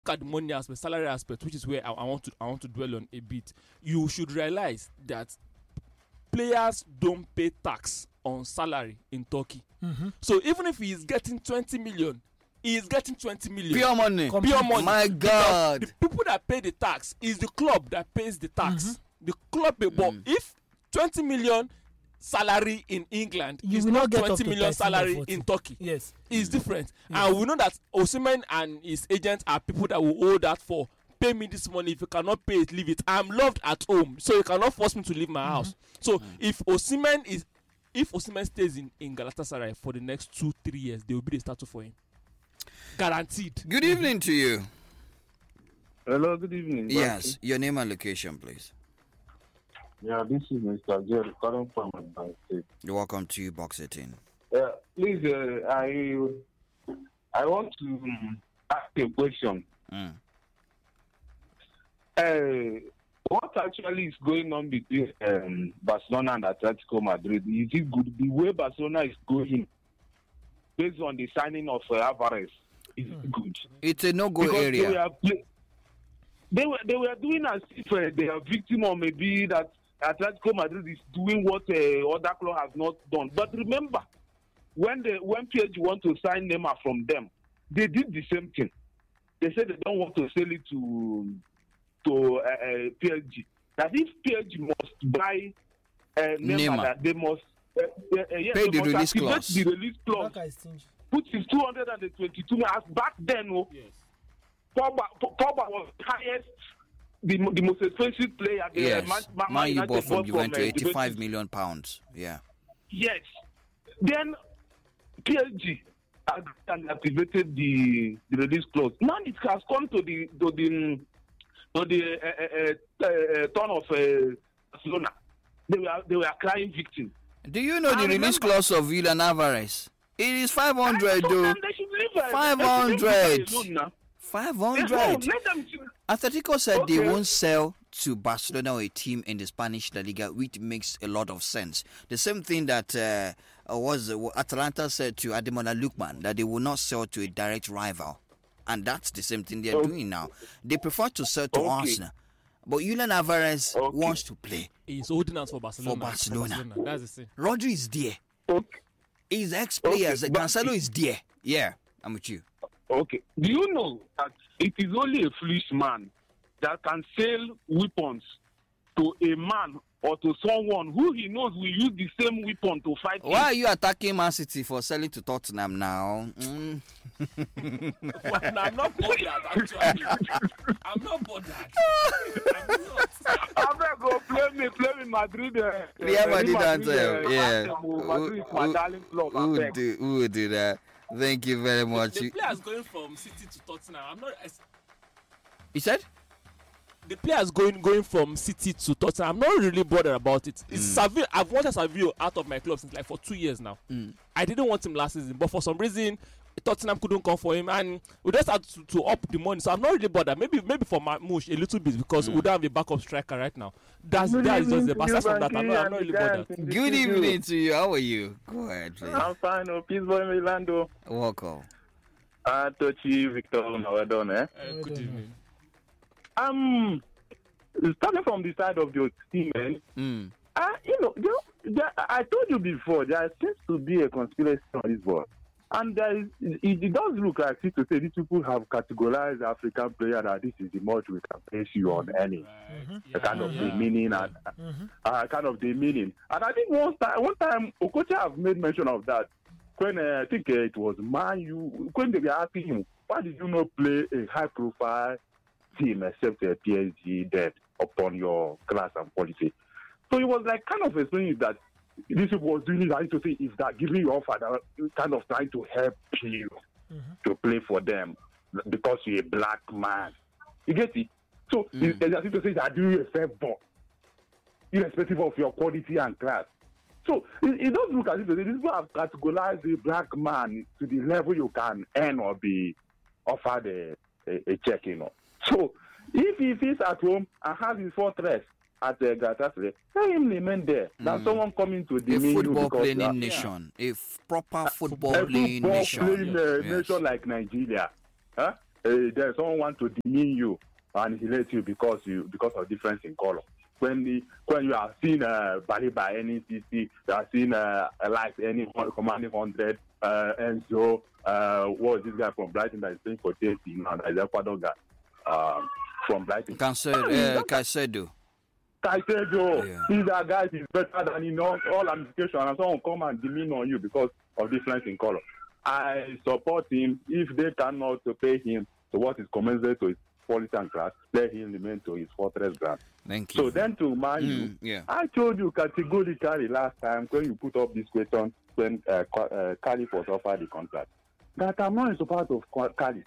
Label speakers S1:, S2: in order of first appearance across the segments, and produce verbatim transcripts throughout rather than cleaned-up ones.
S1: at the money aspect, salary aspect, which is where I, I want to I want to dwell on a bit, you should realize that players don't pay tax on salary in Turkey. Mm-hmm. So even if he is getting twenty million, he is getting twenty million.
S2: Pure money.
S1: Pure money.
S2: My God.
S1: The people that pay the tax is the club that pays the tax. Mm-hmm. The club pay. But mm. if twenty million salary in England
S3: you
S1: is
S3: will
S1: not
S3: not
S1: twenty million salary in Turkey.
S3: Yes.
S1: It's different.
S3: Yes.
S1: And we know that Osimhen and his agents are people that will owe that for. Pay me this money. If you cannot pay it, leave it. I'm loved at home, so you cannot force me to leave my mm-hmm. house. So mm-hmm. if Osimhen is, if Osimhen stays in, in Galatasaray for the next two three years, they will be the statue for him, guaranteed.
S2: Good evening to you.
S4: Hello, good evening.
S2: Yes, your name and location, please.
S4: Yeah, this is Mister Jerry calling from Bank State.
S2: You're welcome to Box eighteen.
S4: Yeah, please, uh, I I want to um, ask a question.
S2: Mm.
S4: Uh, what actually is going on between um, Barcelona and Atletico Madrid? Is it good? The way Barcelona is going, based on the signing of uh, Alvarez, is it good?
S2: It's a no-go
S4: Because
S2: area.
S4: They were, play- they were they were doing as if uh, they are victim, or maybe that Atletico Madrid is doing what uh, other club has not done. But remember, when they when P S G want to sign Neymar from them, they did the same thing. They said they don't want to sell it to to uh, uh, P S G. That if P S G must buy uh, Neymar,
S2: Neymar.
S4: that they must uh, uh, uh, yes,
S2: pay
S4: they
S2: the
S4: must
S2: release
S4: activate
S2: clause.
S4: the release clause. Which is two hundred twenty-two million. Back then, oh,
S1: Yes.
S4: Pogba, Pogba was highest, the, the most expensive player. The,
S2: Yes,
S4: Man, Man,
S2: Man, you
S4: United
S2: bought from
S4: bought
S2: Juventus,
S4: uh,
S2: eighty-five million pounds. Yeah.
S4: Yes. Then P S G had activated the, the release clause. Now it has come to the to the to the uh, uh, uh, turn of uh, Barcelona. They were they were crying victim.
S2: Do you know
S4: I
S2: the
S4: remember.
S2: release clause of Julian Alvarez? It is five hundred, though.
S4: They should leave, uh,
S2: five
S4: they should leave
S2: hundred.
S4: alone now.
S2: five
S4: No,
S2: hundred.
S4: let them.
S2: Atletico said they
S4: Okay.
S2: won't sell to Barcelona or a team in the Spanish La Liga, which makes a lot of sense. The same thing that uh, was uh, Atalanta said to Ademola Lookman, that they will not sell to a direct rival. And that's the same thing they're
S4: Okay.
S2: doing now. They prefer to sell to
S4: Okay.
S2: Arsenal. But Julian Alvarez
S4: Okay.
S2: wants to play.
S1: He's holding out for Barcelona.
S2: For Barcelona.
S1: That's the thing.
S2: Rodri is there.
S4: Okay.
S2: His ex-players,
S4: Okay,
S2: okay,
S4: but-
S2: Cancelo is there. Yeah, I'm with you.
S4: Okay. Do you know that it is only a foolish man that can sell weapons to a man or to someone who he knows will use the same weapon to fight
S2: Why are
S4: him?
S2: you attacking Man City for selling to Tottenham now? Mm.
S1: Well, no, I'm not bothered, actually. I'm not bothered. I'm not.
S4: I'm not going to play me, play me Madrid. Uh,
S2: Real Madrid
S4: uh,
S2: anthem,
S4: uh,
S2: yeah.
S4: anthem, oh, Madrid is my
S2: Who-
S4: darling club.
S2: Who
S4: I
S2: would
S4: beg.
S2: do, who would do that? Thank you very much.
S1: The
S2: You,
S1: players going from City to Tottenham. I'm not.
S2: you said?
S1: The players going going from City to Tottenham. I'm not really bothered about it. It's
S2: Mm.
S1: Savio. I've wanted Savio out of my club since like for two years now.
S2: Mm.
S1: I didn't want him last season, but for some reason Tottenham couldn't come for him, and we just had to, to up the money. So I'm not really bothered. Maybe maybe for Marmoush a little bit because
S2: Mm.
S1: we don't have a backup striker right now. That's
S4: Good
S1: that is just
S4: evening
S1: the
S4: to
S1: but
S4: you,
S1: aside from that, I'm
S4: Banky,
S1: not, I'm not
S4: and
S1: really
S4: the guys
S1: bothered.
S4: in the
S2: Good
S4: studio.
S2: evening to you. How are you? Go ahead, please.
S4: I'm fine. Oh, peace boy, Milando.
S2: Welcome.
S4: Uh, Tochi, Victor, well done, eh?
S1: Uh, good evening.
S4: Um, starting from the side of your team, man.
S2: Mm.
S4: Uh, you know, you know, there, I told you before, there seems to be a conspiracy on this board. And there is, it, it does look like it to say these people have categorized African player that this is the much we can place you on any.
S1: Right.
S4: The kind of
S1: Yeah.
S4: the meaning and
S3: Mm-hmm.
S4: uh, kind of the meaning. And I think one time, one time, Okocha have made mention of that when uh, I think uh, it was Man U, when they were asking him, why did you not play a high-profile team except uh, P S G dead upon your class and policy? So he was like kind of explaining that this people was doing it, I need to say, if that giving you offer, that kind of trying to help you
S3: Mm-hmm.
S4: to play for them because you're a black man. You get it? So
S2: Mm.
S4: it's as if to say that do you a favor, irrespective of your quality and class. So it, it does look as if these people have categorized the black man to the level you can earn or be offered a, a, a check, you know. So if, if he's at home and has his fortress at the Galatasaray, let him remain there. Than
S2: Mm.
S4: someone coming to
S2: A
S4: demean you
S2: football
S4: because
S2: playing
S4: you are-
S2: nation. A f- proper football
S4: a
S2: playing
S4: football
S2: nation.
S4: playing uh,
S2: Yes.
S4: nation like Nigeria. Huh?
S3: uh, there's someone want to demean you and humiliate you because you because of difference in color. When the when you are seen uh, valid by any C C, you are seen uh, like any commanding hundred, uh, Enzo, uh, what is this guy from Brighton that is playing for Chelsea now? That is Ecuador guy um, from Brighton.
S2: Caicedo. Uh, Caicedo.
S3: Caicedo.
S2: Yeah.
S3: See that guy is better than you know all ramifications, and someone come and demean on you because of difference in color. I support him. If they cannot pay him to what is commensurate to his quality and class, let him remain to his fortress ground.
S2: Thank you.
S3: So then to Man U,
S2: Mm, yeah.
S3: I told you categorically last time when you put up this question when uh, uh, Kalik was offered the contract that I'm not a support of Kalik.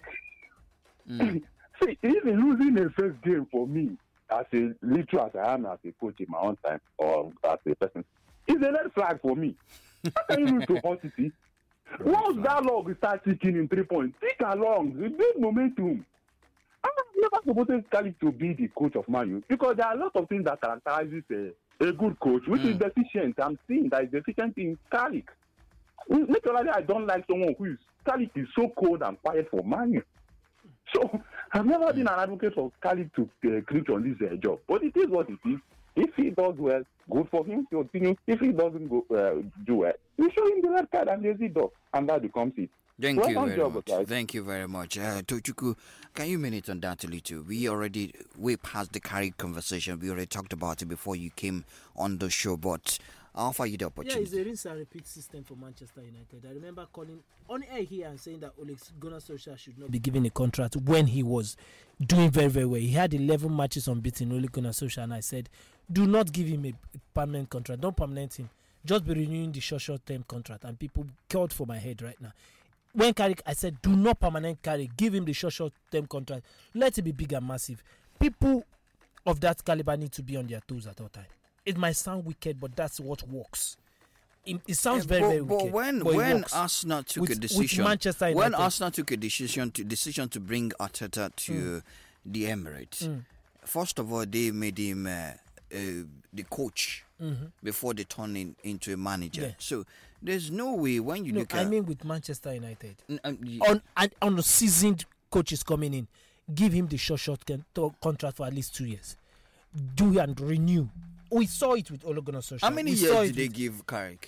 S2: Mm.
S3: See, even losing a first game for me, as a literal as I am as a coach in my own time or as a person, is a red flag for me. How can you lose to Hull City? Once that log start ticking in three points, tick along, we build momentum. I'm never supposed Kalik to be the coach of Man U because there are a lot of things that characterizes a, a good coach, which mm. is deficient. I'm seeing that is deficient in Kalik. Naturally, I don't like someone who is Kalik is so cold and quiet for Man U. So I've never mm. been an advocate for Kalik to uh, click on this uh, job, but it is what it is. If he does well, good for him to continue. If he doesn't go uh, do well, you show him the red card and there's it off, and that becomes it.
S2: Thank
S3: well,
S2: you very
S3: job,
S2: much.
S3: guys.
S2: Thank you very much. Uh, Tochuku, can you minute on that a little? We already, way past the Carrick conversation. We already talked about it before you came on the show, but I'll offer you the opportunity.
S5: Yeah, it's a rinse and repeat system for Manchester United. I remember calling on air here and saying that Ole Gunnar Solskjaer should not be given a contract when he was doing very, very well. He had eleven matches unbeaten, Ole Gunnar Solskjaer, and I said, do not give him a permanent contract. Don't permanent him. Just be renewing the short, short-term contract. And people called for my head right now. When Carrick, I said, do not permanent Carrick. Give him the short, short-term contract. Let it be big and massive. People of that caliber need to be on their toes at all time. It might sound wicked, but that's what works. It, it sounds
S2: Yeah,
S5: very,
S2: but,
S5: very
S2: but
S5: wicked.
S2: when
S5: but
S2: when
S5: works.
S2: Arsenal took
S5: with,
S2: a decision,
S5: with Manchester United,
S2: when Arsenal took a decision to decision to bring Arteta to
S5: Mm.
S2: the Emirates,
S5: Mm.
S2: first of all they made him uh, uh, the coach
S5: Mm-hmm.
S2: before they turned him into a manager.
S5: Yeah.
S2: So there's no way when you
S5: No,
S2: look
S5: I
S2: at
S5: mean with Manchester United.
S2: N- um, y-
S5: On and on a seasoned coaches coming in, give him the short short con- to- contract for at least two years. Do and renew. We saw it with Ole Gunnar Solskjaer.
S2: how many
S5: we saw
S2: years
S5: it
S2: did they
S5: with-
S2: give Carrick?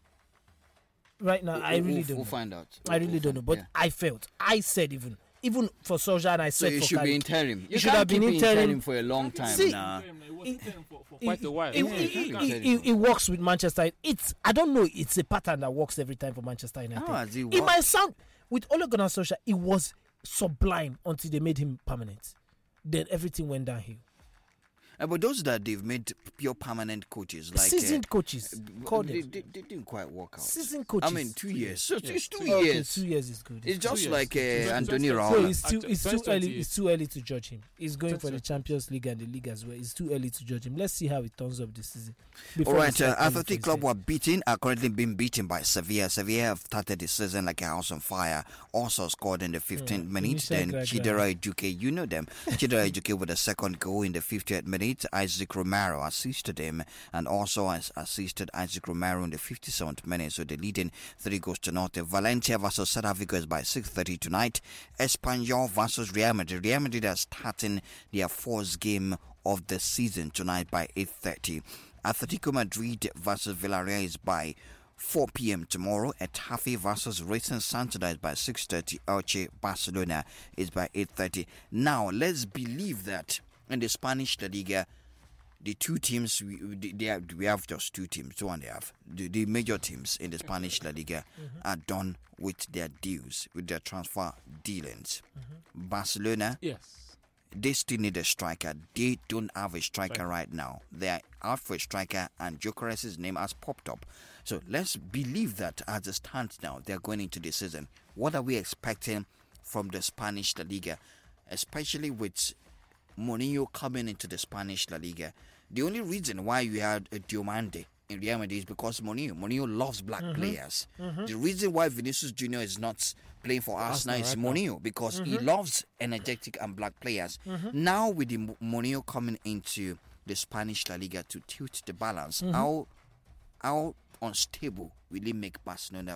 S5: Right now? I
S2: We'll-
S5: really
S2: we'll,
S5: don't.
S2: We'll
S5: know.
S2: find out.
S5: I really
S2: We'll
S5: don't know.
S2: find-
S5: But
S2: yeah.
S5: I felt, I said even, even for Solskjaer, and I
S2: So
S5: said
S2: it
S5: for
S2: should be
S5: Carrick,
S2: interim. You
S5: should
S2: can't
S5: have been
S2: keep it
S5: interim.
S2: for a long time
S5: See,
S2: now.
S1: It was
S5: It-
S1: ten for, for quite
S5: it,
S1: a while.
S5: It,
S2: Yeah,
S5: it,
S2: you
S5: it,
S2: can't
S5: it,
S2: tell
S5: it, it works with Manchester. It's I don't know. It's a pattern that works every time for Manchester United.
S2: How has it
S5: It
S2: worked?
S5: might sound with Ole Gunnar Solskjaer, it was sublime until they made him permanent. Then everything went downhill.
S2: Uh, but those that they've made pure permanent coaches, like
S5: Seasoned
S2: uh,
S5: coaches,
S2: b-
S5: call
S2: they,
S5: them.
S2: they, they didn't quite work out.
S5: Seasoned coaches.
S2: I mean, two years. So
S1: Yeah,
S2: it's two
S1: two
S2: years.
S5: Okay, two years is good.
S2: It's just
S1: years.
S2: like uh,
S1: Twenty-
S2: Anthony
S1: twenty-
S5: So
S2: Raola.
S5: it's too,
S1: At
S5: it's too
S1: twenty
S5: early.
S1: twenty-eight.
S5: It's too early to judge him. He's going for the
S1: twenty twenty-eight.
S5: Champions League and the league as well. It's too early to judge him. Let's see how it turns up this season.
S2: All
S5: Before we
S2: right,
S5: start
S2: uh,
S5: calling for
S2: Athletic
S5: his
S2: Club
S5: head.
S2: were beaten, are currently being beaten by Sevilla. Sevilla have started the season like a house on fire. Also scored in the fifteenth
S5: Yeah,
S2: minute.
S5: initial
S2: Then
S5: gra-
S2: Chidera Ejuke, you know them. Chidera Ejuke with the second goal in the fiftieth minute. Isaac Romero assisted him and also has assisted Isaac Romero in the fifty-seventh minute. So they're leading three goals to nothing. Valencia versus Celta Vigo is by six thirty tonight. Espanyol versus Real Madrid. Real Madrid are starting their fourth game of the season tonight by eight thirty. Atletico Madrid versus Villarreal is by four p.m. tomorrow. Getafe versus Racing Santander is by six thirty. Elche Barcelona is by eight thirty. Now, let's believe that in the Spanish La Liga, the two teams, we, we- they have, we have just two teams, two and a half. The, the major teams in the Spanish La Liga are done with their deals, with their transfer dealings. Barcelona,
S1: Yes.
S2: they still need a striker. They don't have a striker right now. They are out for a striker, and Gyökeres' name has popped up. So let's believe that as it stands now, they're going into the season. What are we expecting from the Spanish La Liga, especially with Mourinho coming into the Spanish La Liga? The only reason why you had a Diomande in Real Madrid is because Mourinho. Mourinho loves black players. The reason why Vinicius Junior is not playing for Arsenal,
S1: Arsenal
S2: is
S1: right now.
S2: Mourinho because he loves energetic and black players. Now with the Mo- Mourinho coming into the Spanish La Liga to tilt the balance, how how unstable will it make Barcelona feel?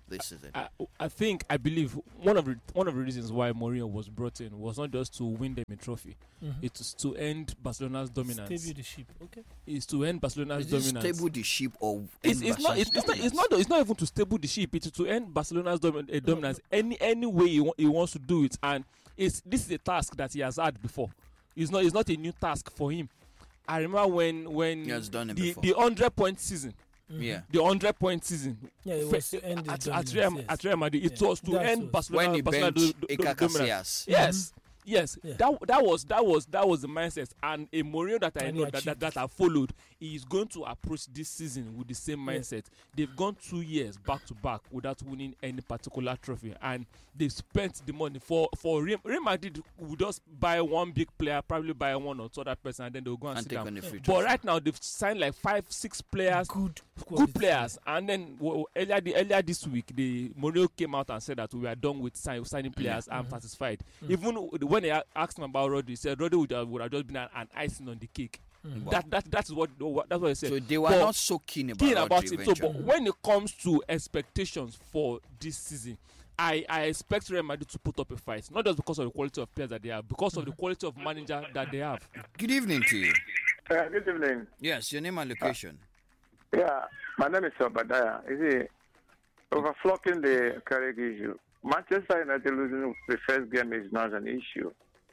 S2: this season?
S1: I, I think I believe one of the one of the reasons why Mourinho was brought in was not just to win them a trophy.
S5: Mhm.
S1: It's to end Barcelona's dominance.
S5: Stable the ship. Okay.
S1: It's to end Barcelona's
S2: Is this
S1: dominance.
S2: stable the ship or
S1: It's,
S2: end
S1: it's not. It's, it's not. It's not. It's not even to stable the ship. It's to end Barcelona's domi- uh, dominance. Any any way he, wa- he wants to do it, and it's this is a task that he has had before. It's not. It's not a new task for him. I remember when when
S2: He has done it
S1: the
S2: before.
S1: the hundred point season,
S2: Yeah.
S1: the hundred point season.
S5: Yeah, it was to end the
S1: at, at,
S5: dominance,
S1: Real,
S5: yes.
S1: at Real Madrid. It
S5: Yeah.
S1: was to
S5: That's
S1: end
S5: what-
S1: Barcelona.
S2: When he
S1: Barcelona
S2: benched
S1: do- do-
S2: Iker
S1: dominance.
S2: Casillas.
S1: Yes, yes.
S5: Yeah.
S1: That that was that was that was the mindset, and a Mourinho that I
S5: And he
S1: know that, that
S5: achieved
S1: that I followed, he is going to approach this season with the same
S5: Yeah.
S1: mindset. They've gone two years back to back without winning any particular trophy, and they've spent the money for for Real, Real Madrid. Will just buy one big player, probably buy one or two other person, and then they'll go and,
S2: And
S1: sit
S2: take
S1: down.
S2: on the free
S1: But
S2: transfer.
S1: right now they've signed like five, six players,
S5: Good.
S1: good players, and then w- earlier the, earlier this week, the Mourinho came out and said that we are done with sign, signing players. I'm satisfied. Even w- when they a- asked him about Rodri, he said Rodri would have, would have just been an, an icing on the cake.
S5: Mm.
S1: That that that's what what- that's what he said.
S2: So they were
S1: But
S2: not so keen about,
S1: keen about
S2: Rodri
S1: it. So,
S2: eventually.
S1: but when it comes to expectations for this season, I, I expect Real Madrid to put up a fight, not just because of the quality of players that they have, because of the quality of manager that they have.
S2: Good evening to you.
S6: Uh, good evening.
S2: Yes, your name and location.
S6: Yeah, my name is Obadiah. You see, overflocking the Carrick issue. Manchester United losing the first game is not an issue.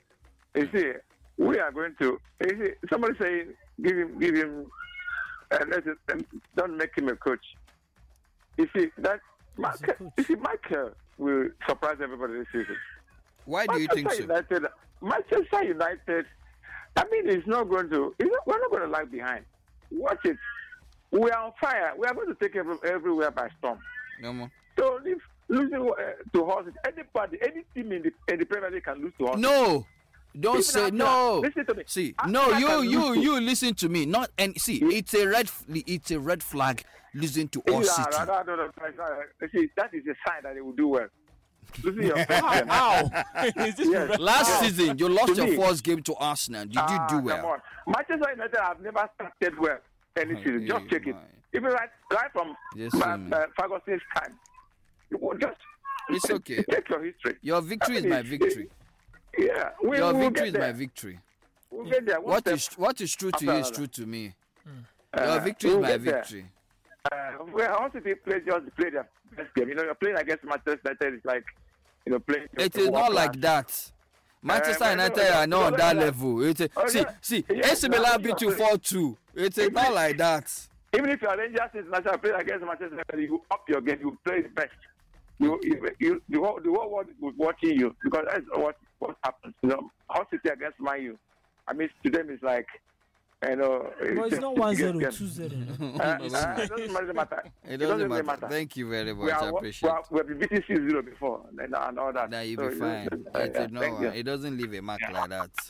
S6: You see, we are going to. You see, somebody say, give him, give him, uh, let it, um, don't make him a coach. You see that. Michael,
S5: coach.
S6: you see, Michael will surprise everybody this season.
S2: Why do you think
S6: Manchester
S2: so?
S6: United, Manchester United, I mean, it's not going to, it's not, we're not going to lag behind. Watch it. We are on fire. We are going to take every, everywhere by storm.
S2: No more.
S6: So, if losing uh, to horses, anybody, any team in the, in the Premier League can lose to horses.
S2: No, don't
S6: Even
S2: say
S6: Arsenal.
S2: no.
S6: Listen to me.
S2: See,
S6: Arsenal
S2: no, you,
S6: can
S2: you,
S6: lose to-
S2: you listen to me. Not and see, it's a red, f- it's a red flag losing to all
S6: Yeah,
S2: City.
S6: I don't know, I don't know. See, that is a sign that they will do well. Losing your first
S1: How?
S6: game.
S1: How? Is this
S6: Yes.
S2: Last
S6: Yeah.
S2: season, you lost
S6: To
S2: your
S6: me-
S2: first game to Arsenal. Did you
S6: Ah,
S2: do
S6: Come
S2: well?
S6: on. Manchester United have never started well any season. Just
S2: Hey,
S6: check it.
S2: man.
S6: Even right, right from
S2: Yes,
S6: uh,
S2: man.
S6: uh, Ferguson's time. You will just
S2: It's okay.
S6: Take your history.
S2: Your victory
S6: I
S2: is
S6: mean,
S2: my
S6: it's-
S2: victory.
S6: Yeah, we
S2: Your
S6: will
S2: victory
S6: get
S2: is
S6: there.
S2: my victory.
S6: We'll get there. One
S2: What
S6: step,
S2: is what is true to
S6: after
S2: you is
S6: another.
S2: true to me.
S6: uh,
S2: Your victory is
S6: we'll
S2: my
S6: get there.
S2: victory.
S6: Uh, well, once they play, just play their best game. You know, you're playing against Manchester United. It's like, you know, playing.
S2: It is not like that. Manchester
S6: Uh,
S2: United
S6: no, no,
S2: are not
S6: no,
S2: on
S6: no,
S2: that
S6: no.
S2: level. It is,
S6: Oh,
S2: see,
S6: yeah.
S2: see,
S6: Yeah,
S2: A C Milan
S6: no,
S2: beat
S6: no,
S2: you
S6: no.
S2: four two. It is not like that.
S6: Even if you're Rangers International playing against Manchester United, you up your game. You play the best. You, you, you, the whole, the whole world was watching you because that's what what happens. You know, Hull City against Man U. I mean, to them it's like, you know.
S5: But it's not one zero,
S6: game.
S5: two zero.
S6: Uh, uh, it doesn't really matter.
S2: It doesn't matter. Thank you very
S6: We
S2: much. I
S6: are, we
S2: appreciate
S6: are,
S2: it.
S6: we have been beating six zero before and, and all that.
S2: Now you'll
S6: So,
S2: be fine.
S6: uh,
S2: It,
S6: yeah,
S2: is no,
S6: thank you.
S2: it doesn't leave a mark like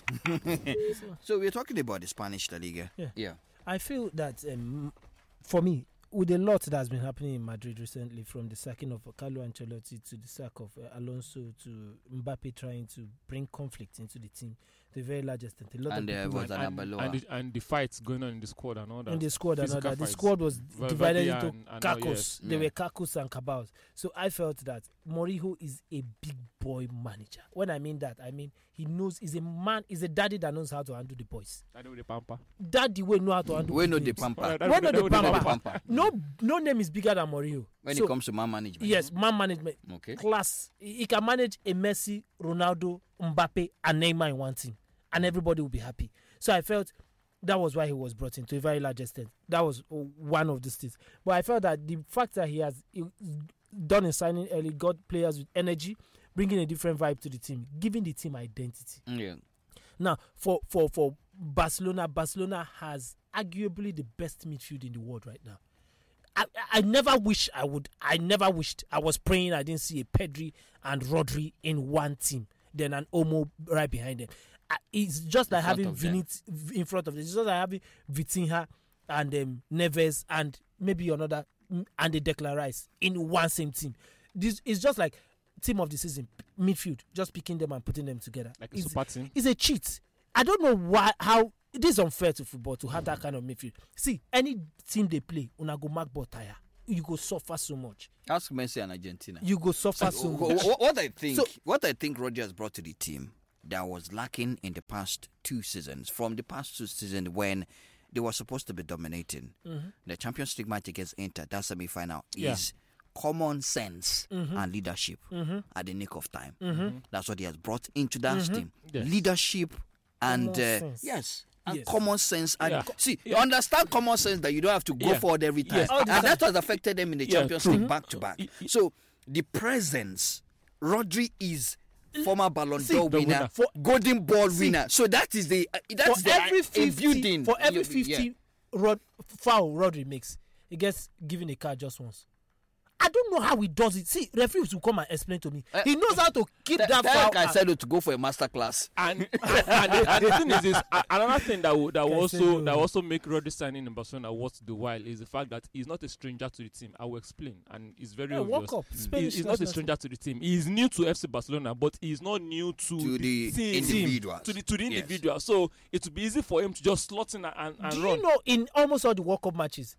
S2: that. So we're talking about the Spanish La Liga.
S5: Yeah.
S2: Yeah.
S5: I feel that um, for me, with a lot that has been happening in Madrid recently, from the sacking of Carlo Ancelotti to the sack of uh, Alonso to Mbappe trying to bring conflict into the team, to a very large extent. A lot
S2: And
S5: of
S2: there
S5: people
S2: was
S5: were-
S2: an
S1: and,
S2: Abaloa.
S1: and, the, and the fights going on in the squad and all that.
S5: in the squad and all
S1: Physical
S5: that. The
S1: fights.
S5: squad was
S1: Valverde
S5: divided into
S1: and- and all,
S5: cacos.
S1: yes.
S5: There
S2: Yeah.
S5: were cacos and cabals. So I felt that Mourinho is a big boy manager. When I mean that, I mean he knows, he's a man, he's a daddy that knows how to handle the boys.
S1: I know the pamper.
S5: Daddy will know how to handle
S2: We
S5: the
S2: know the
S5: games.
S2: pamper.
S1: That-
S5: When
S1: that-
S5: know the
S1: that- that-
S5: pamper.
S2: Pamper.
S5: No, no name is bigger than Mourinho.
S2: When
S5: So,
S2: it comes to man management.
S5: yes, man management,
S2: Okay.
S5: class. He, he can manage a Messi, Ronaldo, Mbappe, and Neymar in one team, and everybody will be happy. So I felt that was why he was brought in to a very large extent. That was uh, one of the things. But I felt that the fact that he has he, done in signing early, got players with energy, bringing a different vibe to the team, giving the team identity.
S2: Yeah.
S5: Now, for for for Barcelona, Barcelona has arguably the best midfield in the world right now. I, I never wish I would. I never wished. I was praying I didn't see a Pedri and Rodri in one team, then an Omo right behind them. I, it's just like
S2: front
S5: having
S2: of them.
S5: Vinit in front of them. It's just like having Vitinha and um, Neves and maybe another mm, and the Declan Rice in one same team. This is just like team of the season midfield. Just picking them and putting them together.
S1: Like a
S5: It's-
S1: super team.
S5: It's a cheat. I don't know why how it is unfair to football to have that kind of midfield. See, any team they play, una go mark ball tire. you go suffer so much.
S2: Ask Messi and Argentina.
S5: You go suffer so
S2: Wh-
S5: much.
S2: wh- What I think,
S5: So-
S2: what I think Roger has brought to the team that was lacking in the past two seasons, from the past two seasons when they were supposed to be dominating the Champions League match against Inter, that semi-final,
S1: Yeah.
S2: is common sense and leadership at the nick of time. That's what he has brought into that team.
S1: Yes.
S2: Leadership and
S5: Common
S2: uh,
S5: sense.
S2: yes. And
S5: Yes.
S2: common sense and
S1: Yeah.
S2: see, you
S1: Yeah.
S2: understand common sense that you don't have to go
S1: Yeah.
S2: forward every time,
S1: Yes.
S5: All
S2: and
S5: the time.
S2: that has affected them in the
S1: Yeah,
S2: Champions
S1: true.
S2: League back to back.
S1: Y- y-
S2: So the presence, Rodri is former Ballon
S5: See,
S2: d'Or
S1: the
S2: winner,
S1: winner.
S2: for Golden Ball
S5: See,
S2: winner. So that is the uh, that's
S5: For
S2: the
S5: every
S2: uh,
S5: fifty,
S2: building
S5: for every
S2: Yeah.
S5: fifty rod, foul Rodri makes, he gets given a card just once. I don't know how he does it. See, referees will come and explain to me.
S2: Uh,
S5: he knows how to keep
S2: Th-
S5: that
S2: Derek
S5: foul.
S2: I
S5: and-
S2: said to go for a master class.
S1: And, and, the, and the thing is, is uh, another thing that will, that will also
S5: Cancelo.
S1: that will also make Rodri signing in Barcelona worth the while is the fact that he's not a stranger to the team. I will explain, and it's very
S5: Yeah,
S1: obvious.
S5: walk up.
S1: He-
S5: Spanish
S1: he's not a
S5: national
S1: stranger to the team. He's new to F C Barcelona, but he's not new to,
S2: To the
S1: team,
S2: individuals.
S1: to the to the
S2: Yes.
S1: individual. So it will be easy for him to just slot in and, and
S5: Do
S1: run.
S5: you know in almost all the World Cup matches,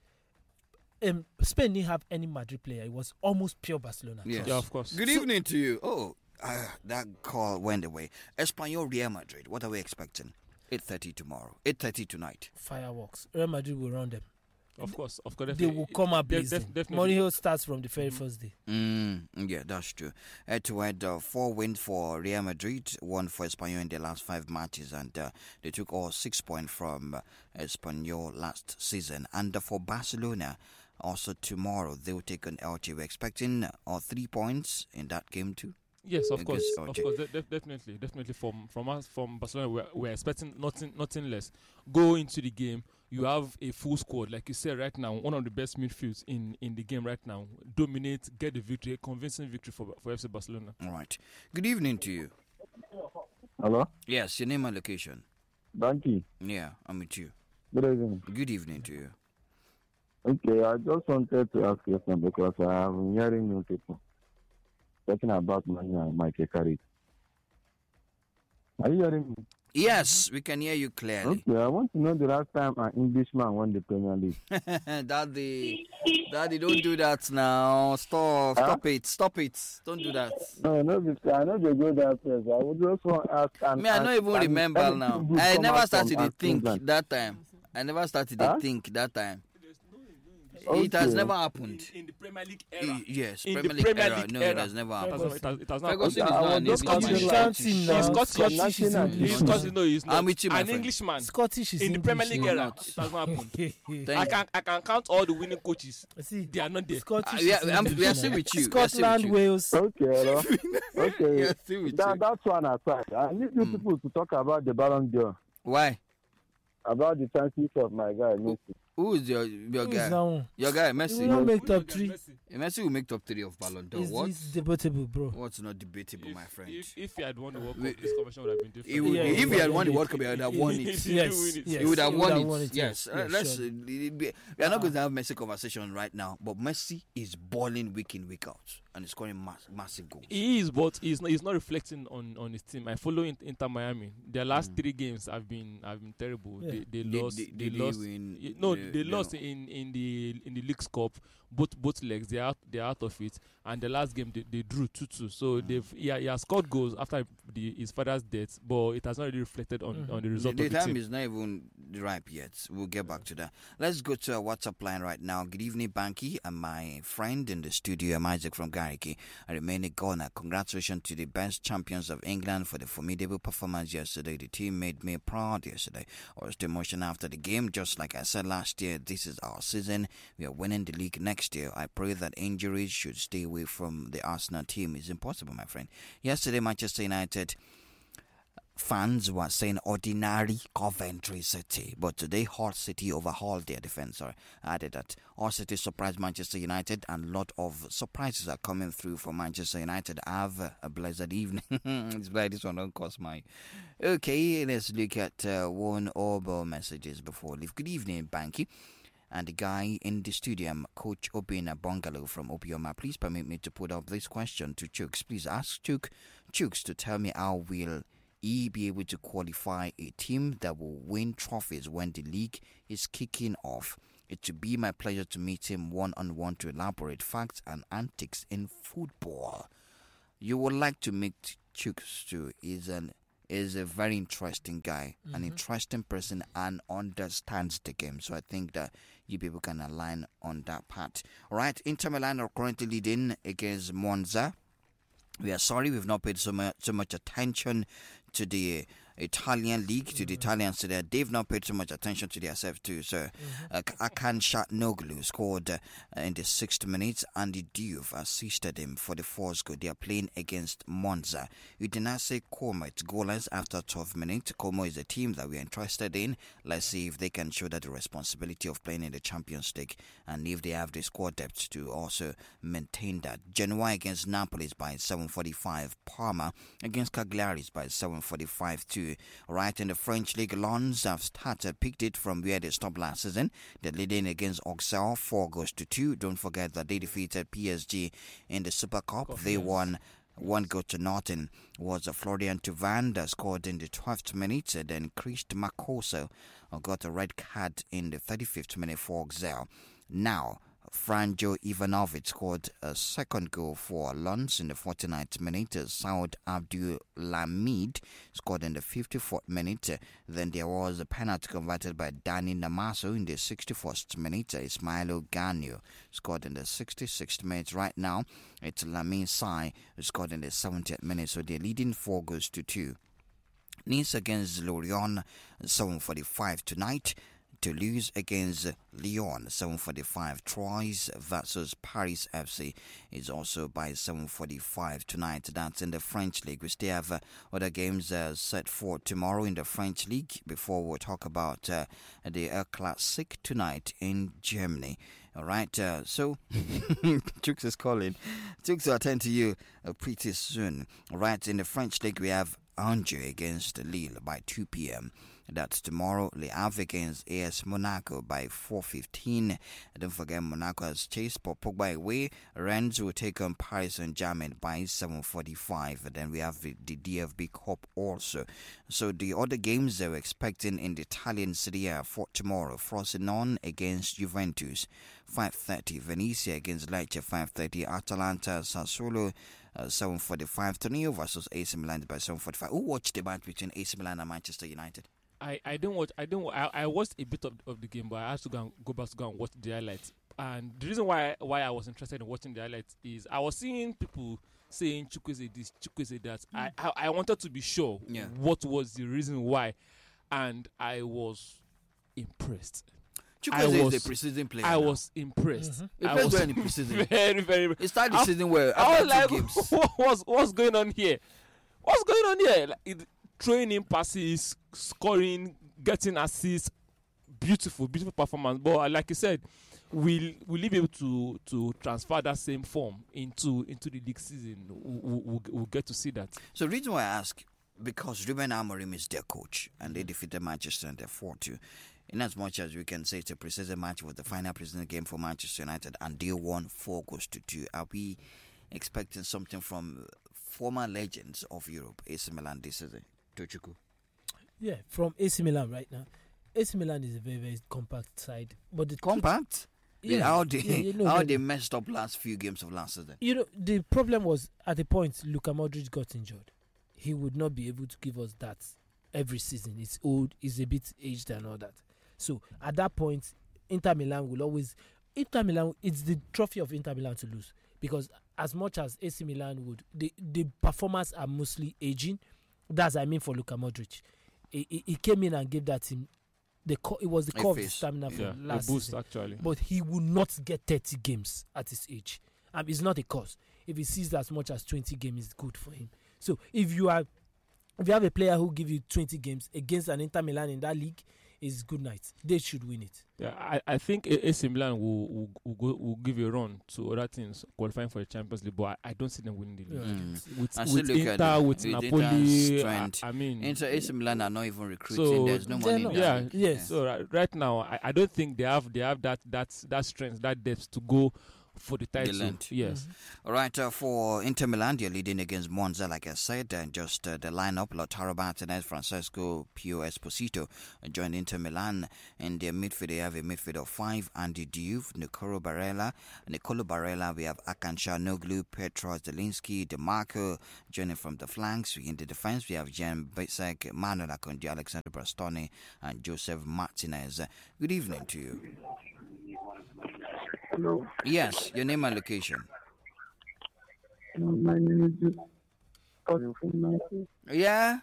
S5: um, Spain didn't have any Madrid player. It was almost pure Barcelona.
S2: Yes.
S1: Yeah, of course.
S2: Good evening to you. Oh, uh, that call went away. Espanyol Real Madrid. What are we expecting? eight thirty tomorrow. eight thirty tonight.
S5: Fireworks. Real Madrid will run them.
S1: Of course, of course.
S5: They will come out
S1: Def-
S5: blazing.
S1: def- definitely.
S5: Mourinho starts from the very first day.
S2: Mm, yeah, that's true. Head to head, uh, four wins for Real Madrid, one for Espanyol in the last five matches, and uh, they took all six points from uh, Espanyol last season. And uh, for Barcelona, also tomorrow they will take on Elche. We're expecting uh, all three points in that game too.
S1: Yes, of
S2: I
S1: course,
S2: guess,
S1: of
S2: okay.
S1: course, de- def- definitely, definitely. From from us, from Barcelona, we're, we're expecting nothing, nothing less. Go into the game, you have a full squad, like you said right now, one of the best midfields in, in the game right now. Dominate, get the victory, a convincing victory for for F C Barcelona.
S2: All right. Good evening to you.
S3: Hello?
S2: Yes, your name and location.
S3: Donkey.
S2: Yeah, I'm with you.
S3: Good evening.
S2: Good evening to you.
S3: Okay, I just wanted to ask you something because I have been hearing new people talking about money and Michael Carrick. Are you hearing me?
S2: Yes, we can hear you clearly.
S3: Okay, I want to know the last time an Englishman won the Premier League.
S2: Daddy, Daddy, don't do that now. Stop,
S3: Huh?
S2: stop it, stop it. Don't do that.
S3: No, no, because I know they go that place. I would just want to ask. And,
S2: Me, I don't
S3: and-
S2: even
S3: and
S2: remember
S3: everything
S2: now.
S3: good
S2: I
S3: come
S2: never
S3: out
S2: started
S3: from
S2: to think
S3: England.
S2: that time. I never started to
S3: Huh?
S2: think that time.
S3: Okay.
S2: It has never happened.
S1: In the Premier League
S2: Y- Yes,
S1: In the
S2: Premier League
S1: Premier
S2: era.
S1: League
S2: No,
S1: era.
S2: it has never
S1: It has,
S2: happened.
S1: not- it has, it has not
S2: Ferguson
S1: happened.
S2: is
S3: I
S2: not
S3: was
S2: an
S3: just
S2: Englishman.
S3: asking
S2: He's
S3: like-
S5: Counting
S2: Scottish.
S5: now.
S1: He's Scottish.
S5: Scottish is
S3: National
S5: English.
S1: He's
S3: team.
S1: Scottish, no, he's not.
S2: I'm with you, my
S1: An
S2: friend.
S1: Englishman
S5: Scottish is
S1: in the
S5: English.
S1: Premier League
S2: He's
S1: era.
S2: not.
S1: It has not happened.
S2: Thank
S1: I
S2: you.
S1: can I can count all the winning coaches.
S5: See,
S1: They are not there.
S5: Scottish
S2: Uh,
S5: is
S2: we are- I'm-
S5: English
S2: we are
S5: now.
S2: still with you. We are still with
S5: Scotland,
S2: you.
S5: Wales.
S3: Okay, hello. Okay.
S2: Yeah, still with
S3: that,
S2: you.
S3: that's one aside. I need you
S2: Hmm.
S3: people to talk about the Ballon d'Or,
S2: Why?
S3: about the chances of my guy, Messi.
S2: Who is your your
S5: Who is that
S2: guy?
S5: one?
S2: Your guy,
S5: He will not
S2: Messi.
S5: make top three.
S2: Messi will make top three of Ballon d'Or.
S5: It's,
S2: What?
S5: it's debatable, bro.
S2: What's not debatable, my friend?
S1: If, if he had won the World
S2: We-
S1: Cup, this conversation would have been different.
S2: He would,
S5: Yeah,
S2: if
S5: he
S2: he had
S5: would
S2: won the
S5: win
S2: World
S5: it.
S2: Cup, he would have won it.
S1: He
S5: Yes,
S1: do win it.
S5: yes.
S2: He would have
S5: he
S2: won,
S5: have
S2: it.
S5: won it,
S2: Yes.
S5: yes,
S2: Uh,
S5: yes,
S2: let's.
S5: sure.
S2: uh, we are not going to have Messi conversation right now, but Messi is balling week in, week out, and he's scoring mass, massive goals.
S1: He is, but he's not, he's not reflecting on, on his team. I follow in, Inter Miami. Their last
S2: Mm.
S1: three games have been have been terrible.
S5: Yeah.
S1: They, they
S2: They-
S1: lost.
S2: they-
S1: They,
S2: they
S1: lost.
S2: win-
S1: y- no,
S2: they-
S1: they,
S2: they
S1: lost
S2: don't.
S1: in, in the in the League's Cup. Both both legs. They are out, they are out of it. And the last game they, they drew two two. So
S2: Mm.
S1: they've he, ha- he has scored goals after the, his father's death, but it has not really reflected on,
S5: Mhm.
S1: on the
S2: The,
S1: result
S2: the
S1: of the
S2: time
S1: team.
S2: is not even ripe yet. We'll get back to that. Let's go to our WhatsApp line right now. Good evening, Banky, and my friend in the studio. I'm Isaac from Gariki. I remain a Ghana. Congratulations to the best champions of England for the formidable performance yesterday. The team made me proud yesterday. I was too emotional after the game. Just like I said last year, this is our season. We are winning the league next year. I pray that injuries should stay away from the Arsenal team. It's impossible, my friend. Yesterday, Manchester United fans were saying ordinary Coventry City, but today Hull City overhauled their defense. Sorry, added that Hull City surprised Manchester United, and a lot of surprises are coming through for Manchester United. Have a blessed evening. It's like this one don't cost my. Okay, let's look at uh, one or more messages before we leave. Good evening, Banky. And the guy in the studio, Coach Obina Bungalow from Opioma. Please permit me to put up this question to Chooks. Please ask Chook, Chooks to tell me how will he be able to qualify a team that will win trophies when the league is kicking off. It would be my pleasure to meet him one-on-one to elaborate facts and antics in football. You would like to meet Chuks too. He's an is a very interesting guy, mm-hmm. an interesting person, and understands the game. So I think that you people can align on that part. All right, Inter Milan are currently leading against Monza. We are sorry we've not paid so much, so much attention to the Italian league, to the Italians today. They've not paid so much attention to themselves too. So uh, Akan Shatnoglu scored uh, in the sixth minute, and the Diouf assisted him for the fourth goal. They are playing against Monza. Udinese Como, it's goalless after twelve minutes. Como is a team that we're interested in. Let's see if they can shoulder the responsibility of playing in the Champions League, and if they have the squad depth to also maintain that. Genoa against Napoli is by seven forty-five. Parma against Cagliari is by seven forty-five too. Right in the French League, Lens have started, picked it from where they stopped last season. They're leading against Auxerre, four goals to two. Don't forget that they defeated P S G in the Super Cup. Conference. They won one goal to nothing. Was a Florian Thauvin that scored in the twelfth minute. Then Christ Makosa got a red card in the thirty-fifth minute for Auxerre. Now, Franjo Ivanovic scored a second goal for Lens in the forty-ninth minute. Saud Abdul Lamid scored in the fifty-fourth minute. Then there was a penalty converted by Dani Namaso in the sixty-first minute. Ismailo Ganyo scored in the sixty-sixth minute. Right now, it's Lamin Sai who scored in the seventieth minute. So they're leading four goals to two. Nice against Lorient, seven forty-five tonight. Toulouse against Lyon, seven forty-five. Troyes versus Paris F C is also by seven forty-five tonight. That's in the French League. We still have uh, other games uh, set for tomorrow in the French League before we'll talk about uh, the El Clasique tonight in Germany. All right, uh, so Chooks is calling. Chooks will attend to you uh, pretty soon. All right, in the French League, we have Angers against Lille by two p.m. That's tomorrow. Le Havre against A S Monaco by four fifteen. Don't forget Monaco has chased Pogba away. Rennes will take on Paris Saint-Germain by seven forty-five. Then we have the, the D F B Cup also. So the other games they were expecting in the Italian Serie A for tomorrow. Frosinone against Juventus, five thirty. Venezia against Lecce, five thirty. Atalanta Sassuolo, uh, seven forty-five. Torino versus A C Milan by seven forty-five. Who watched the match between A C Milan and Manchester United?
S1: I, I don't watch. I don't. I, I watched a bit of, of the game, but I had to go, and, go back to go and watch the highlights. And the reason why why I was interested in watching the highlights is I was seeing people saying Chukwueze this, Chukwueze that. Mm. I, I I wanted to be sure
S2: yeah.
S1: what was the reason why, and I was impressed.
S2: Chukwueze is a precision player.
S1: I
S2: now.
S1: was impressed.
S2: Mm-hmm.
S1: I was
S2: well in precision.
S1: very very.
S2: It started the
S1: I,
S2: season where
S1: I was like,
S2: games.
S1: what's what's going on here? What's going on here? Like, it, training passes, scoring, getting assists, beautiful, beautiful performance. But like you said, will will he be able to to transfer that same form into into the league season? We'll, we'll, we'll get to see that.
S2: So the reason why I ask, because Ruben Amorim is their coach, and they defeated Manchester and they're four two. In as much as we can say it's a preseason match with the final preseason game for Manchester United, and they won four goals to two. Are we expecting something from former legends of Europe, A C Milan this season? Tochuku.
S5: Yeah, from A C Milan right now. A C Milan is a very, very compact side. But the
S2: compact?
S5: Yeah,
S2: yeah, how they
S5: yeah, you know,
S2: how they messed up last few games of last season.
S5: You know, the problem was at the point Luka Modric got injured. He would not be able to give us that every season. It's old, he's a bit aged and all that. So at that point, Inter Milan will always Inter Milan, it's the trophy of Inter Milan to lose. Because as much as A C Milan would, the, the performers are mostly aging. That's I mean for Luka Modric. He, he, he came in and gave that team the co- it was the core of his stamina
S1: yeah,
S5: for last
S1: a boost
S5: season.
S1: Actually.
S5: But he will not get thirty games at his age. Um, it's not a cause. If he sees as much as twenty games, it's good for him. So if you are, if you have a player who give you twenty games against an Inter Milan in that league, it's good night. They should win it.
S1: Yeah, I, I think A C Milan will will, will, go, will give a run to other teams qualifying for the Champions League, but I, I don't see them winning the league.
S2: Mm.
S1: With,
S2: I
S1: with Inter,
S2: the,
S1: with, with Napoli, I, I mean,
S2: Inter, A C Milan are not even recruiting.
S1: So
S2: There's no money.
S5: not,
S2: in
S1: yeah,
S2: that.
S5: yes.
S1: Yeah. So right, right now, I, I don't think they have they have that that that strength, that depth to go for the title.
S2: Lent.
S1: Yes.
S2: All right, uh, for Inter Milan, they're leading against Monza, like I said, and just uh, the lineup: Lautaro Martinez, Francesco Pio Esposito uh, joined Inter Milan. In their midfield, they have a midfield of five: Andy Diouf, Nicolo Barella, Nicolo Barella. We have Akan Çalhanoğlu, Petros Zielinski, DeMarco joining from the flanks. In the defense, we have Jan Bisek, Manuel Akondi, Alexander Bastoni, and Joseph Martinez. Uh, good evening to you.
S7: Hello.
S2: Yes, your name and location.
S7: My name is calling from Nigeria.
S2: Yeah.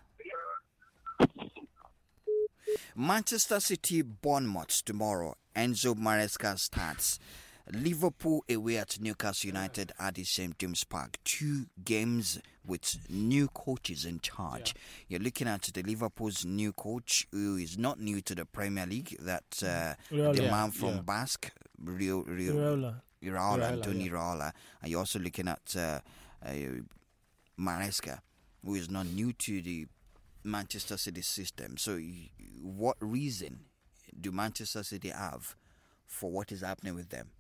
S2: Manchester City, Bournemouth tomorrow. Enzo Maresca starts. Liverpool away at Newcastle United at the Saint James Park. Two games with new coaches in charge. Yeah. You're looking at the Liverpool's new coach, who is not new to the Premier League. That uh,
S5: Raiola.
S2: the
S1: Yeah,
S2: man from
S1: yeah.
S2: Basque, Rio, Rio,
S5: Raiola.
S2: Iraola,
S1: Raiola,
S2: Anthony
S1: yeah.
S2: Iraola. And you're also looking at uh, uh, Maresca, who is not new to the Manchester City system. So, y- what reason do Manchester City have for what is happening with them?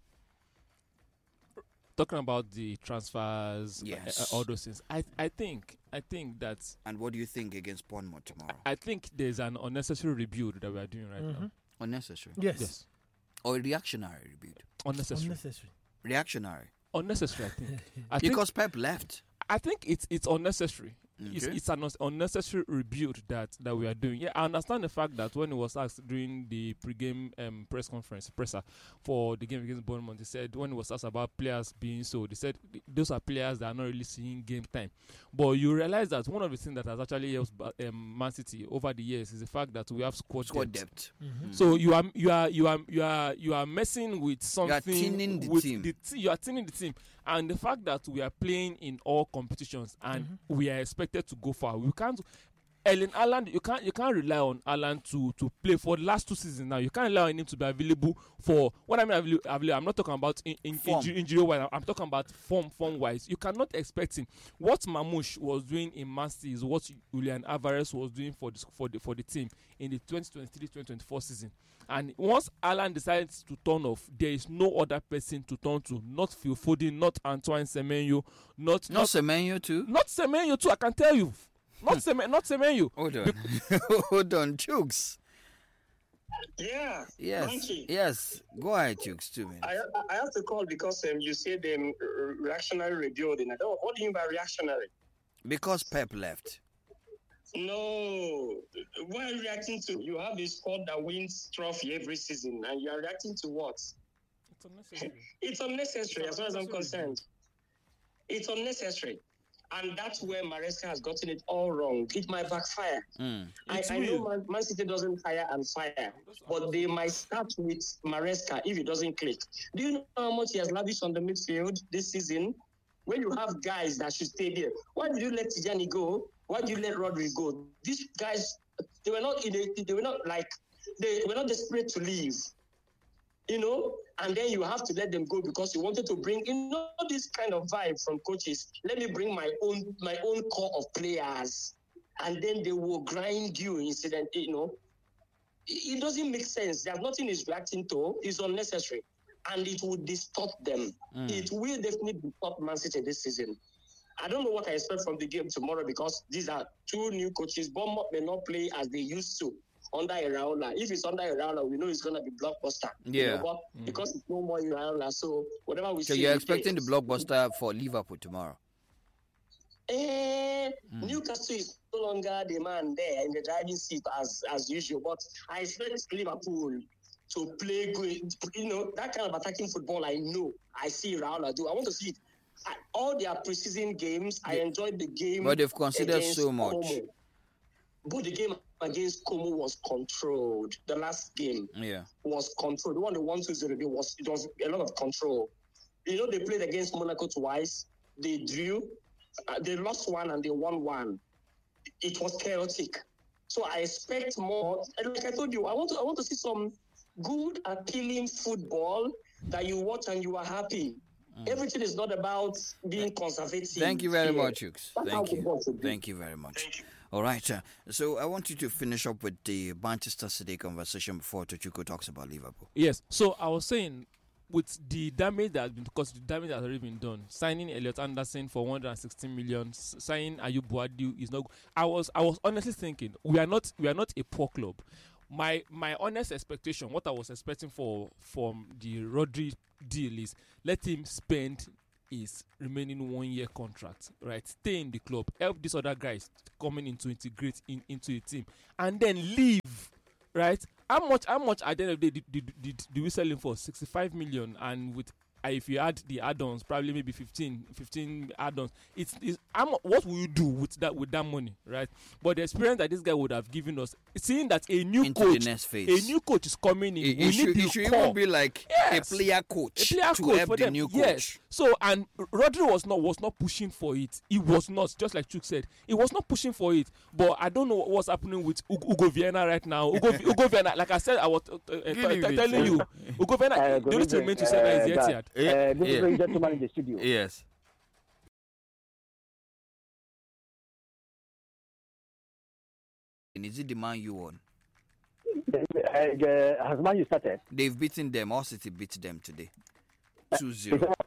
S1: Talking about the transfers,
S2: Yes.
S1: uh, all those things. I I think I think that
S2: And what do you think against Bournemouth tomorrow?
S1: I think there's an unnecessary rebuild that we are doing right
S5: Mhm.
S1: now.
S2: Unnecessary.
S5: Yes.
S1: Yes,
S2: Or a reactionary rebuild?
S1: unnecessary.
S5: Unnecessary.
S2: Reactionary.
S1: Unnecessary. I think. I think
S2: Because Pep left.
S1: I think it's it's unnecessary. It's,
S2: Okay.
S1: it's an us- unnecessary rebuild that, that we are doing. Yeah, I understand the fact that when he was asked during the pre-game um, press conference, presser for the game against Bournemouth, he said when he was asked about players being sold, he said th- those are players that are not really seeing game time. But you realize that one of the things that has actually helped ba- um, Man City over the years is the fact that we have squad,
S2: Squad
S1: depth.
S2: depth.
S5: Mhm.
S1: So you are you are you are you are you are messing with something.
S2: thinning the
S1: with
S2: team.
S1: The t- you are thinning the team, and the fact that we are playing in all competitions and we are expected to go far. We can't. Erling Haaland, you can't you can't rely on Haaland to to play for the last two seasons now. You can't rely on him to be available for what I mean available. available I'm not talking about in, in,
S2: Form.
S1: injury, injury wise. I'm talking about form form wise. You cannot expect him. What Mamouche was doing in Man City is what Julian Alvarez was doing for the for the for the team in the twenty twenty-three twenty twenty-four season. And once Haaland decides to turn off, there is no other person to turn to. Not Phil Foden, not Antoine Semenyo, not
S2: Not Semenyo too?
S1: not Semenyo too. I can tell you, not Semenyo, not Semenyo.
S2: Hold on. Hold on, Chooks.
S8: Yeah.
S2: Yes.
S8: Monkey.
S2: Yes. Go ahead, Chooks. Two minutes.
S8: I I have to call because um, you said um, re- reactionary rebuilding. I don't. What do you mean by reactionary?
S2: Because Pep left.
S8: No. What are you reacting to? You have a squad that wins trophy every season, and you are reacting to what?
S1: It's unnecessary.
S8: It's unnecessary as far as I'm concerned. It's unnecessary. And that's where Maresca has gotten it all wrong. It might backfire.
S2: Mm.
S8: I,
S1: It's
S8: I know
S1: real.
S8: Man, Man City doesn't hire and fire, but they might start with Maresca if it doesn't click. Do you know how much he has lavished on the midfield this season? When you have guys that should stay there, why did you let Tijani go? Why did you let Rodri go? These guys, they were not in a, they were not like they were not desperate to leave. You know, and then you have to let them go because you wanted to bring, you know, this kind of vibe from coaches. Let me bring my own my own core of players, and then they will grind you. Incident, you know, it, it doesn't make sense. There's nothing is reacting to. It's unnecessary, and it will distort them.
S2: Mm.
S8: It will definitely distort Man City this season. I don't know what I expect from the game tomorrow because these are two new coaches. Bournemouth may not play as they used to under Iraola. If it's under Iraola, we know it's going to be blockbuster. You
S2: Yeah.
S8: know, but because it's no more Iraola, so whatever we
S2: So
S8: see.
S2: you're
S8: we
S2: expecting the
S8: take.
S2: blockbuster for Liverpool tomorrow?
S8: Eh, Newcastle is no longer the man there in the driving seat as as usual, but I expect Liverpool to play good. You know, that kind of attacking football I know. I see Iraola do. I want to see it. I, all their preseason games, I enjoyed the game.
S2: But they've considered
S8: against
S2: so much.
S8: Como. But the game against Como was controlled. The last game
S2: Yeah.
S8: was controlled. The one the one two zero it was it was a lot of control. You know, they played against Monaco twice. They drew. Uh, they lost one and they won one. It was chaotic. So I expect more. And like I told you, I want to I want to see some good, appealing football that you watch and you are happy. Everything is not about being conservative.
S2: Thank you very
S8: here.
S2: much, Hughes.
S8: That's how
S2: Thank you.
S8: football should be.
S2: Thank you very much. All right. Uh, so I want you to finish up with the Manchester City conversation before Tochuko talks about Liverpool.
S1: Yes. So I was saying, with the damage that has been, because the damage has already been done, signing Elliot Anderson for one hundred sixteen million, s- signing Ayub Boadu is not. I was I was honestly thinking we are not we are not a poor club. My my honest expectation, what I was expecting for from the Rodri deal is let him spend his remaining one year contract, right? Stay in the club, help these other guys coming in to integrate in, into the team, and then leave, right? How much? How much at the end of the day did, did, did, did we sell him for? sixty-five million, and with uh, if you add the add-ons, probably maybe fifteen, fifteen add-ons. It's, it's how mu- what will you do with that with that money, right? But the experience that this guy would have given us, seeing that a new
S2: Into
S1: coach,
S2: the next phase.
S1: a new coach is coming in,
S2: It,
S1: we
S2: it should,
S1: need the
S2: it should
S1: core.
S2: even be like
S1: Yes.
S2: a player coach
S1: A player
S2: to
S1: coach
S2: help
S1: for
S2: the
S1: them.
S2: new coach.
S1: Yes. So and Rodri was not was not pushing for it. He was not, just like Chuk said, he was not pushing for it. But I don't know what's happening with Ug- Ugo Vienna right now. Ugo, Ugo Vienna, like I said, I was uh, uh, uh,
S2: Give him
S1: t-
S2: it.
S1: telling you, Ugo Vienna,
S7: Uh,
S1: the
S7: good
S1: only thing
S7: evening,
S1: meant to say now is the
S7: uh,
S1: Etihad.
S2: Yeah,
S7: Uh, good
S2: yeah.
S7: evening, gentlemen in the studio.
S2: Yes. And is it the man you won?
S7: Uh, uh, has Man U started?
S2: They've beaten them. All City beat them today. two
S7: Is
S2: zero.
S7: that